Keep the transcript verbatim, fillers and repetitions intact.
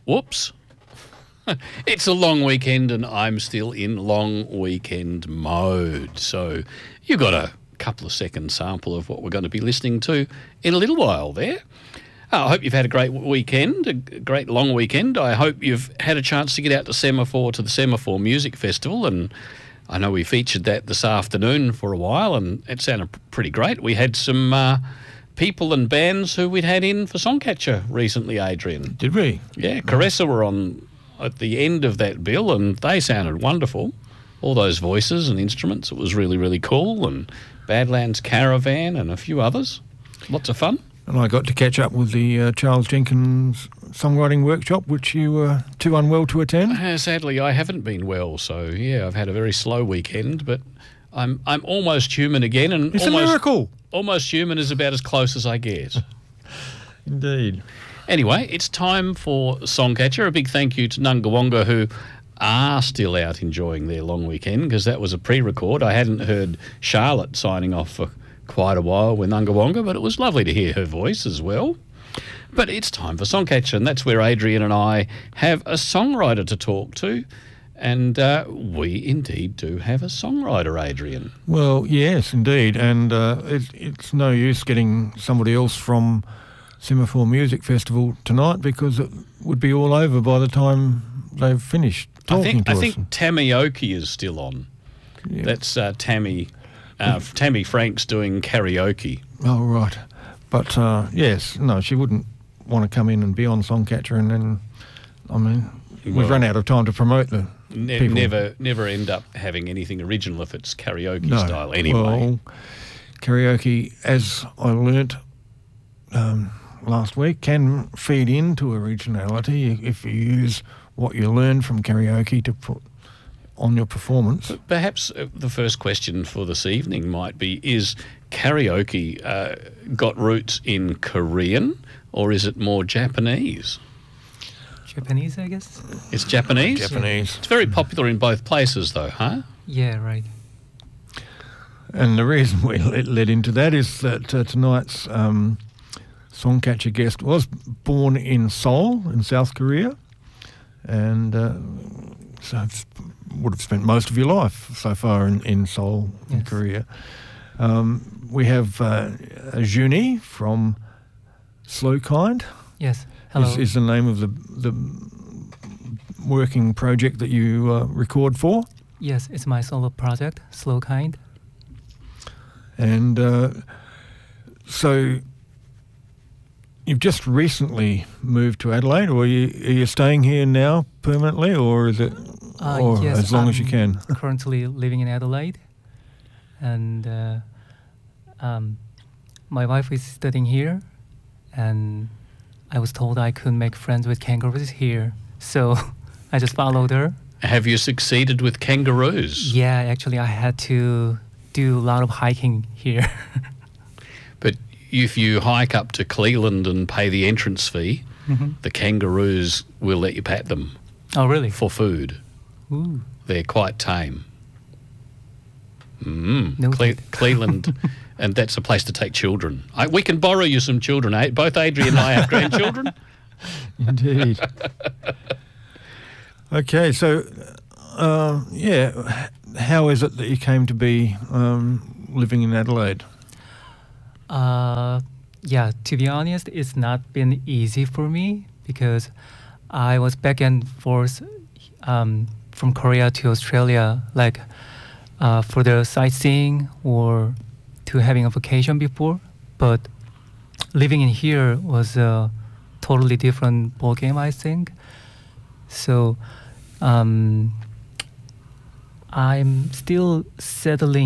whoops. It's a long weekend and I'm still in long weekend mode. So you got a couple of second sample of what we're going to be listening to in a little while there. Uh, I hope you've had a great weekend, a great long weekend. I hope you've had a chance to get out to Semaphore, to the Semaphore Music Festival, and I know we featured that this afternoon for a while and it sounded pretty great. We had some uh, people and bands who we'd had in for Songcatcher recently, Adrian. Did we? Yeah, Caressa were on at the end of that bill and they sounded wonderful. All those voices and instruments, it was really, really cool. And Badlands Caravan and a few others. Lots of fun. And I got to catch up with the uh, Charles Jenkins songwriting workshop, which you were too unwell to attend. Uh, sadly, I haven't been well, so yeah, I've had a very slow weekend, but I'm I'm almost human again. And It's almost, a miracle. Almost human is about as close as I get. Indeed. Anyway, it's time for Songcatcher. A big thank you to Nungawonga, who are still out enjoying their long weekend, because that was a pre-record. I hadn't heard Charlotte signing off for quite a while with Nungawonga, but it was lovely to hear her voice as well. But it's time for Songcatcher, and that's where Adrian and I have a songwriter to talk to. And uh, we indeed do have a songwriter, Adrian. Well, yes, indeed. And uh, it, it's no use getting somebody else from Semaphore Music Festival tonight, because it would be all over by the time they've finished talking I think, to I us. think Tammy Oki is still on. Yeah. That's uh, Tammy uh, Tammy Franks doing karaoke. Oh, right. But, uh, yes, no, she wouldn't want to come in and be on Songcatcher, and then, I mean, Well, we've run out of time to promote the Ne- people. never never end up having anything original if it's karaoke No. style anyway. Well, karaoke, as I learnt um, last week, can feed into originality if you use what you learn from karaoke to put on your performance. Perhaps uh, the first question for this evening might be, is karaoke uh, got roots in Korean or is it more Japanese? Japanese, I guess. It's Japanese? Japanese. It's very popular in both places though, huh? Yeah, right. And the reason we led, led into that is that uh, tonight's um, Songcatcher guest was born in Seoul, in South Korea, and uh, so it's, would have spent most of your life so far in, in Seoul, in Yes. Korea. Um, we have uh, Juni from Slow Kind. Yes. Hello. Is, is the name of the the working project that you uh, record for. Yes, it's my solo project, Slow Kind. And uh, so you've just recently moved to Adelaide, or are you, are you staying here now permanently, or is it Uh, or yes, as long as you I'm can? currently living in Adelaide, and uh, um, my wife is studying here, and I was told I could make friends with kangaroos here, so I just followed her. Have you succeeded with kangaroos? Yeah, actually, I had to do a lot of hiking here. But if you hike up to Cleveland and pay the entrance fee, Mhm. the kangaroos will let you pat them Oh, really? for food. Ooh. They're quite tame. Mm. Noted. Cle- Cleveland, and that's a place to take children. I, we can borrow you some children. Eh? Both Adrian and I have grandchildren. Indeed. Okay, so uh, yeah, how is it that you came to be um, living in Adelaide? Uh, yeah, to be honest, it's not been easy for me because I was back and forth um, from Korea to Australia, like uh, for the sightseeing or to having a vacation before. But living in here was a totally different ballgame, I think. So um, I'm still settling